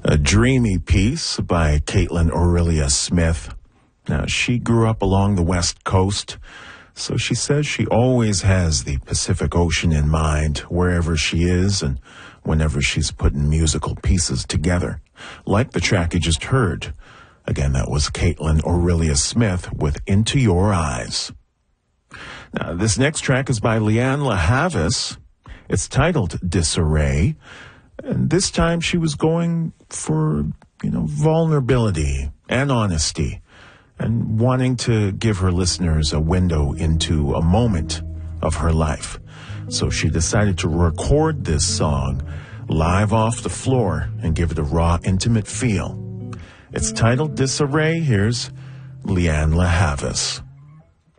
A dreamy piece by Caitlin Aurelia Smith. Now, she grew up along the West Coast, so she says she always has the Pacific Ocean in mind wherever she is and whenever she's putting musical pieces together. Like the track you just heard. Again, that was Caitlin Aurelia Smith with Into Your Eyes. Now, this next track is by Lianne La Havas. It's titled Disarray. And this time she was going for, vulnerability and honesty and wanting to give her listeners a window into a moment of her life. So she decided to record this song live off the floor and give it a raw, intimate feel. It's titled Disarray. Here's Lianne La Havas.